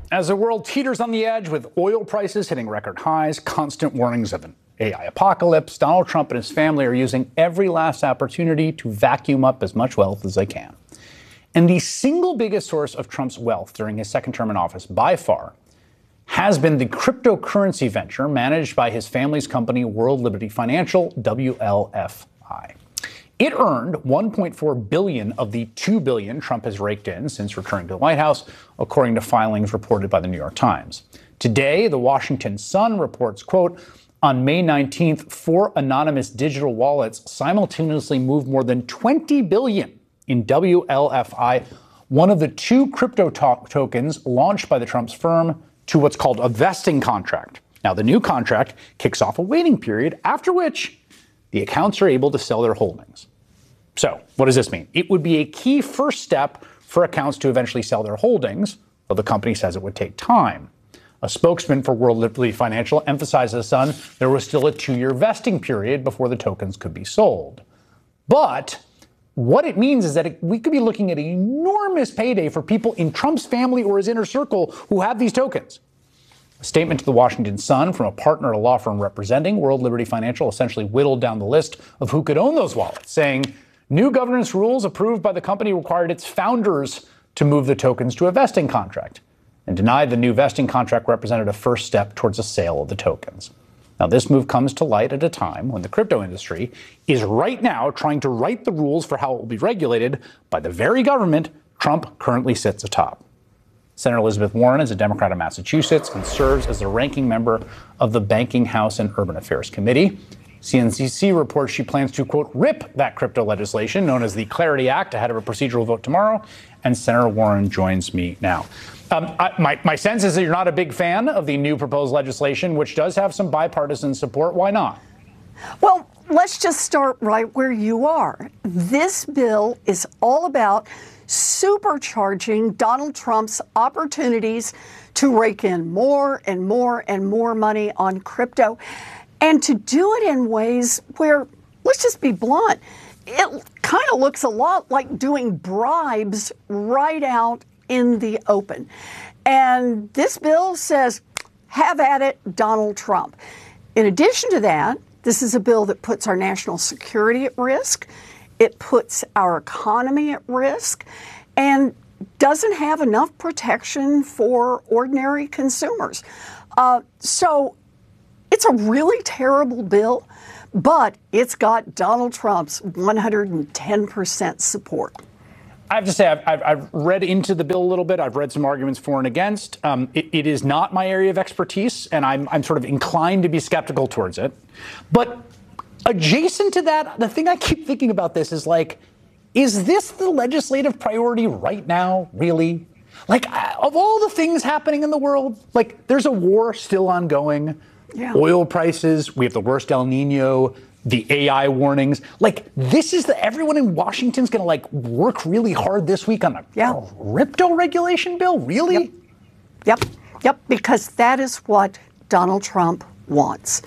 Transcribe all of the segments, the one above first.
As the world teeters on the edge with oil prices hitting record highs, constant warnings of an AI apocalypse, Donald Trump and his family are using every last opportunity to vacuum up as much wealth as they can. And the single biggest source of Trump's wealth during his second term in office by far has been the cryptocurrency venture managed by his family's company, World Liberty Financial, WLFI. It earned $1.4 billion of the $2 billion Trump has raked in since returning to the White House, according to filings reported by the New York Times. Today, the Washington Sun reports, quote, on May 19th, 4 anonymous digital wallets simultaneously moved more than $20 billion in WLFI, one of the 2 crypto tokens launched by the Trump's firm, to what's called a vesting contract. Now, the new contract kicks off a waiting period, after which the accounts are able to sell their holdings. So, what does this mean? It would be a key first step for accounts to eventually sell their holdings, though the company says it would take time. A spokesman for World Liberty Financial emphasized to The Sun there was still a 2-year vesting period before the tokens could be sold. But what it means is that we could be looking at an enormous payday for people in Trump's family or his inner circle who have these tokens. A statement to the Washington Sun from a partner at a law firm representing World Liberty Financial essentially whittled down the list of who could own those wallets, saying new governance rules approved by the company required its founders to move the tokens to a vesting contract, and denied the new vesting contract represented a first step towards a sale of the tokens. Now, this move comes to light at a time when the crypto industry is right now trying to write the rules for how it will be regulated by the very government Trump currently sits atop. Senator Elizabeth Warren is a Democrat of Massachusetts and serves as the ranking member of the Banking, House, and Urban Affairs Committee. CNBC reports she plans to, quote, rip that crypto legislation known as the Clarity Act ahead of a procedural vote tomorrow. And Senator Warren joins me now. My sense is that you're not a big fan of the new proposed legislation, which does have some bipartisan support. Why not? Well, let's just start right where you are. This bill is all about supercharging Donald Trump's opportunities to rake in more and more and more money on crypto, and to do it in ways where, let's just be blunt, it kind of looks a lot like doing bribes right out in the open. And this bill says, have at it, Donald Trump. In addition to that, this is a bill that puts our national security at risk. It puts our economy at risk and doesn't have enough protection for ordinary consumers. So it's a really terrible bill, but it's got Donald Trump's 110% support. I have to say, I've read into the bill a little bit. I've read some arguments for and against. It is not my area of expertise, and I'm sort of inclined to be skeptical towards it. But adjacent to that, the thing I keep thinking about this is like, is this the legislative priority right now, really? Like, of all the things happening in the world, like, there's a war still ongoing. Yeah. Oil prices, we have the worst El Nino, the AI warnings. Like, this is everyone in Washington's going to, like, work really hard this week on a crypto regulation bill? Really? Yep, because that is what Donald Trump wants.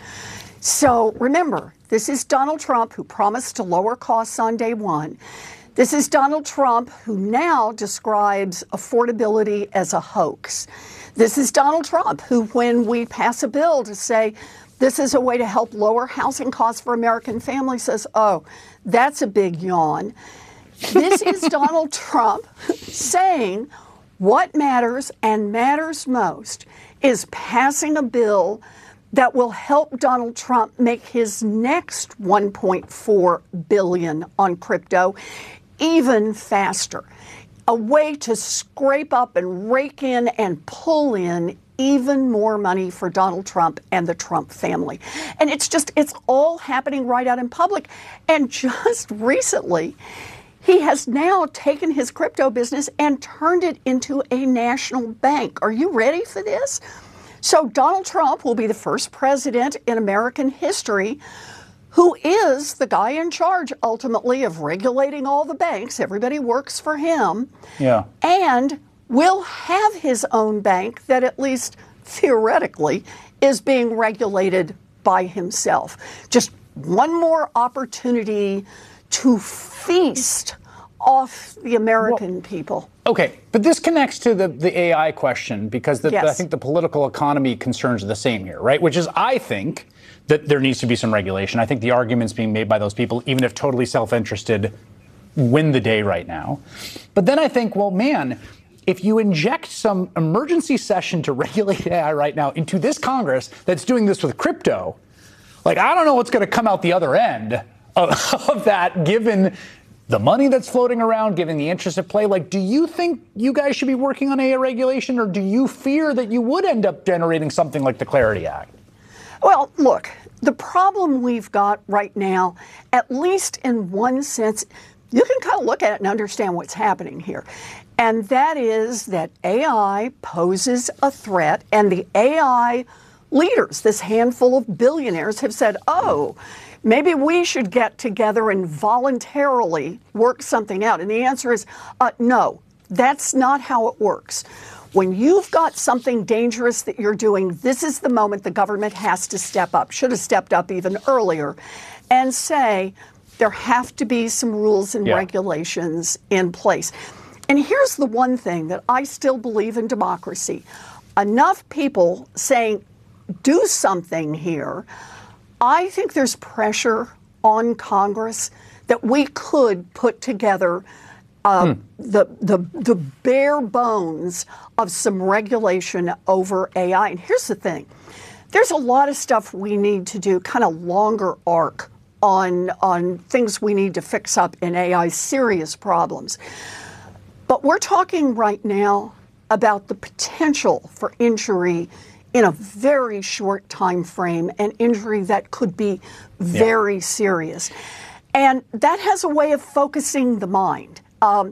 So remember, this is Donald Trump who promised to lower costs on day one. This is Donald Trump who now describes affordability as a hoax. This is Donald Trump who, when we pass a bill to say this is a way to help lower housing costs for American families, says, oh, that's a big yawn. This is Donald Trump saying what matters and matters most is passing a bill that will help Donald Trump make his next $1.4 billion on crypto even faster. A way to scrape up and rake in and pull in even more money for Donald Trump and the Trump family. And it's all happening right out in public. And just recently, he has now taken his crypto business and turned it into a national bank. Are you ready for this? So Donald Trump will be the first president in American history who is the guy in charge, ultimately, of regulating all the banks. Everybody works for him. Yeah. And will have his own bank that, at least theoretically, is being regulated by himself. Just one more opportunity to feast off the American people. Okay, but this connects to the AI question because Yes. I think the political economy concerns are the same here, right? Which is, I think that there needs to be some regulation. I think the arguments being made by those people, even if totally self-interested, win the day right now. But then I think, well, man, if you inject some emergency session to regulate AI right now into this Congress that's doing this with crypto, like, I don't know what's going to come out the other end of that, given the money that's floating around, given the interest at play. Like, do you think you guys should be working on AI regulation, or do you fear that you would end up generating something like the Clarity Act? Well, look, the problem we've got right now, at least in one sense, you can kind of look at it and understand what's happening here. And that is that AI poses a threat, and the AI leaders, this handful of billionaires, have said, oh, maybe we should get together and voluntarily work something out. And the answer is no, that's not how it works. When you've got something dangerous that you're doing, this is the moment the government has to step up, should have stepped up even earlier, and say there have to be some rules and regulations in place. And here's the one thing that I still believe in democracy. Enough people saying, do something here. I think there's pressure on Congress that we could put together the bare bones of some regulation over AI. And here's the thing. There's a lot of stuff we need to do, kind of longer arc on things we need to fix up in AI, serious problems. But we're talking right now about the potential for injury in a very short time frame, an injury that could be very serious. And that has a way of focusing the mind.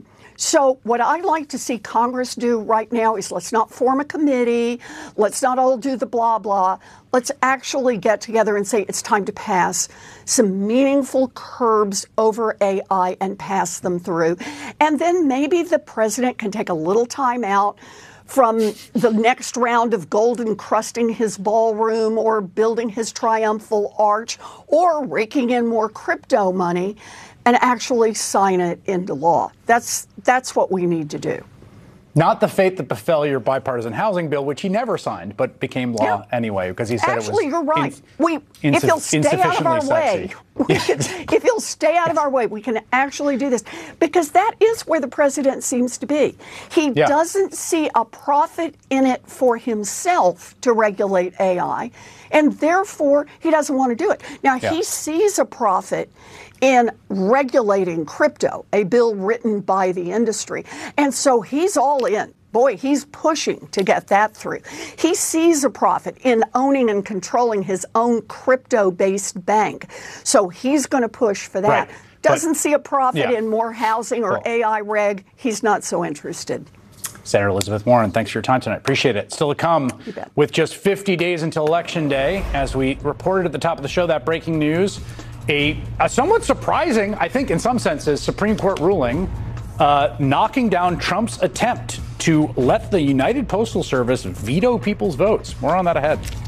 So what I'd like to see Congress do right now is let's not form a committee. Let's not all do the blah, blah. Let's actually get together and say it's time to pass some meaningful curbs over AI and pass them through. And then maybe the president can take a little time out from the next round of gold encrusting his ballroom or building his triumphal arch or raking in more crypto money and actually sign it into law. That's what we need to do. Not the fate that befell your bipartisan housing bill, which he never signed, but became law anyway, because he said actually, it was you're right. If you'll stay out of our way, if you'll stay out of our way, we can actually do this. Because that is where the president seems to be. He doesn't see a profit in it for himself to regulate AI, and therefore he doesn't want to do it. Now, he sees a profit in regulating crypto, a bill written by the industry. And so he's all in. Boy, he's pushing to get that through. He sees a profit in owning and controlling his own crypto-based bank. So he's going to push for that. Right. Doesn't see a profit in more housing or AI reg. He's not so interested. Senator Elizabeth Warren, thanks for your time tonight. Appreciate it. Still to come, with just 50 days until Election Day, as we reported at the top of the show, that breaking news, a somewhat surprising, I think in some senses, Supreme Court ruling knocking down Trump's attempt to let the United Postal Service veto people's votes. More on that ahead.